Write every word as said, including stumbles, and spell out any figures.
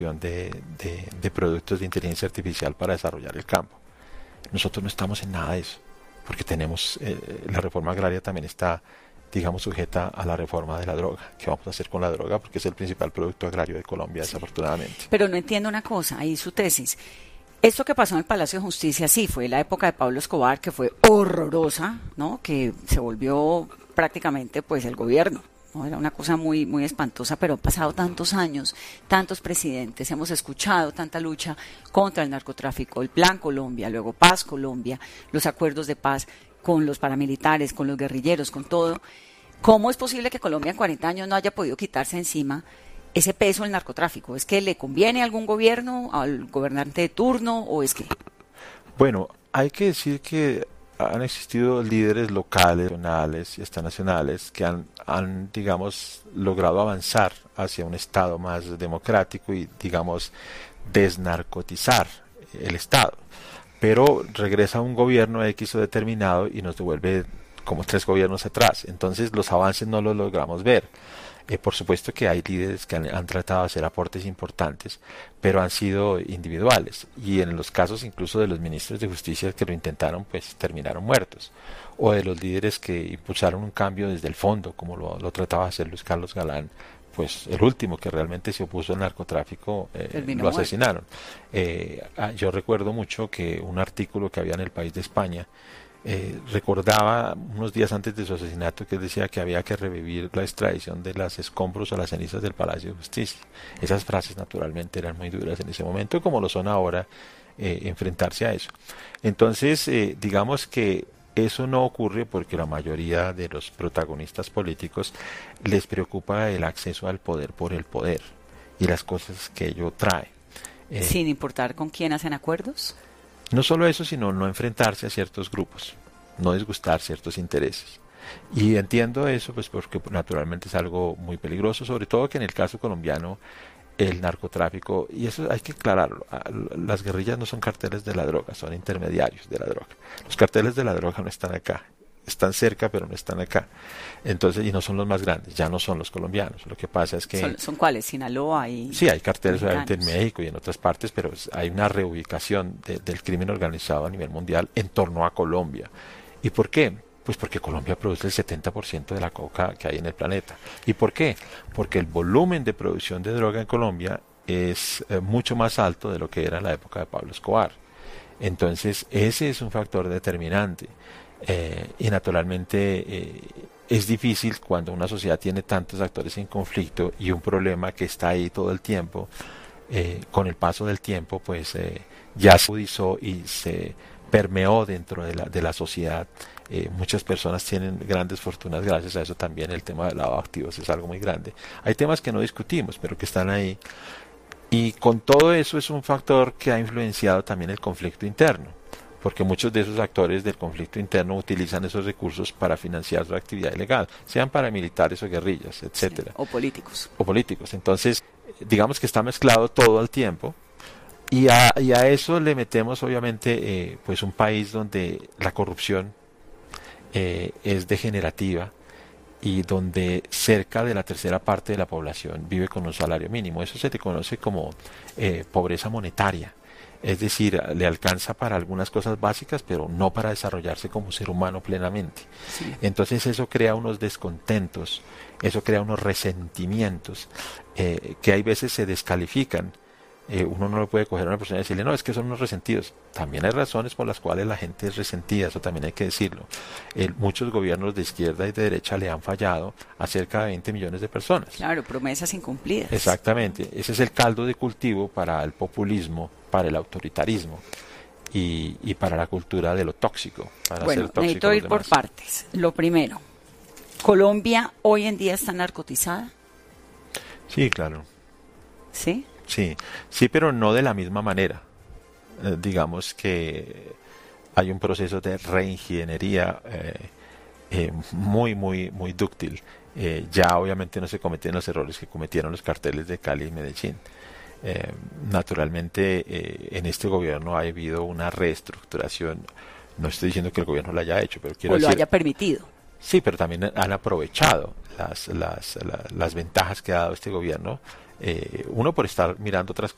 de, de, de productos de inteligencia artificial para desarrollar el campo. Nosotros no estamos en nada de eso, porque tenemos, eh, la reforma agraria también está, digamos, sujeta a la reforma de la droga. ¿Qué vamos a hacer con la droga? Porque es el principal producto agrario de Colombia, sí, desafortunadamente. Pero no entiendo una cosa, ahí su tesis. Esto que pasó en el Palacio de Justicia, sí, fue la época de Pablo Escobar, que fue horrorosa, ¿no? Que se volvió prácticamente, pues, el gobierno, ¿no? Era una cosa muy, muy espantosa, pero han pasado tantos años, tantos presidentes, hemos escuchado tanta lucha contra el narcotráfico, el Plan Colombia, luego Paz Colombia, los acuerdos de paz con los paramilitares, con los guerrilleros, con todo. ¿Cómo es posible que Colombia en cuarenta años no haya podido quitarse encima ese peso del narcotráfico? ¿Es que le conviene a algún gobierno, al gobernante de turno, o es que...? Bueno, hay que decir que han existido líderes locales, regionales y hasta nacionales que han, han, digamos, logrado avanzar hacia un Estado más democrático y, digamos, desnarcotizar el Estado. Pero regresa un gobierno X o determinado y nos devuelve como tres gobiernos atrás. Entonces los avances no los logramos ver. Eh, por supuesto que hay líderes que han, han tratado de hacer aportes importantes, pero han sido individuales, y en los casos incluso de los ministros de justicia que lo intentaron, pues terminaron muertos, o de los líderes que impulsaron un cambio desde el fondo, como lo, lo trataba de hacer Luis Carlos Galán, pues el último que realmente se opuso al narcotráfico, eh, lo asesinaron. Eh, yo recuerdo mucho que un artículo que había en El País de España Eh, recordaba unos días antes de su asesinato que él decía que había que revivir la extradición de los escombros o las cenizas del Palacio de Justicia. Esas frases naturalmente eran muy duras en ese momento, como lo son ahora, eh, enfrentarse a eso. Entonces, eh, digamos que eso no ocurre porque la mayoría de los protagonistas políticos les preocupa el acceso al poder por el poder y las cosas que ello trae. Eh, Sin importar con quién hacen acuerdos. No solo eso, sino no enfrentarse a ciertos grupos, no disgustar ciertos intereses. Y entiendo eso, pues porque naturalmente es algo muy peligroso, sobre todo que en el caso colombiano el narcotráfico, y eso hay que aclararlo, las guerrillas no son carteles de la droga, son intermediarios de la droga. Los carteles de la droga no están acá, están cerca pero no están acá. Entonces, y no son los más grandes, ya no son los colombianos. Lo que pasa es que... ¿Son, son cuáles? ¿Sinaloa? Y sí, hay carteles obviamente en México y en otras partes, pero hay una reubicación de, del crimen organizado a nivel mundial en torno a Colombia. ¿Y por qué? Pues porque Colombia produce el setenta por ciento de la coca que hay en el planeta. ¿Y por qué? Porque el volumen de producción de droga en Colombia es eh, mucho más alto de lo que era en la época de Pablo Escobar. Entonces, ese es un factor determinante. Eh, y naturalmente eh, es difícil cuando una sociedad tiene tantos actores en conflicto y un problema que está ahí todo el tiempo, eh, con el paso del tiempo pues eh, ya se agudizó y se permeó dentro de la, de la sociedad. Eh, muchas personas tienen grandes fortunas gracias a eso. También el tema del lavado de activos es algo muy grande. Hay temas que no discutimos pero que están ahí, y con todo eso es un factor que ha influenciado también el conflicto interno, porque muchos de esos actores del conflicto interno utilizan esos recursos para financiar su actividad ilegal, sean paramilitares o guerrillas, etcétera. Sí, o políticos. O políticos. Entonces, digamos que está mezclado todo el tiempo, y a, y a eso le metemos obviamente eh, pues un país donde la corrupción eh, es degenerativa y donde cerca de la tercera parte de la población vive con un salario mínimo. Eso se le conoce como eh, pobreza monetaria. Es decir, le alcanza para algunas cosas básicas, pero no para desarrollarse como ser humano plenamente. Sí. Entonces eso crea unos descontentos, eso crea unos resentimientos eh, que hay veces se descalifican. Eh, uno no lo puede coger a una persona y decirle, no, es que son unos resentidos. También hay razones por las cuales la gente es resentida, eso también hay que decirlo. Eh, muchos gobiernos de izquierda y de derecha le han fallado a cerca de veinte millones de personas. Claro, promesas incumplidas. Exactamente, ese es el caldo de cultivo para el populismo, para el autoritarismo y, y para la cultura de lo tóxico. Para bueno, tóxico necesito ir por partes. Lo primero, ¿Colombia hoy en día está narcotizada? Sí, claro. ¿Sí? Sí, sí, pero no de la misma manera. Eh, digamos que hay un proceso de reingeniería eh, eh, muy, muy, muy dúctil. Eh, ya obviamente no se cometen los errores que cometieron los carteles de Cali y Medellín. Eh, naturalmente eh, en este gobierno ha habido una reestructuración. No estoy diciendo que el gobierno lo haya hecho, pero quiero o lo decir, haya permitido. Sí, pero también han aprovechado las, las, las, las ventajas que ha dado este gobierno. Eh, uno por estar mirando otras cosas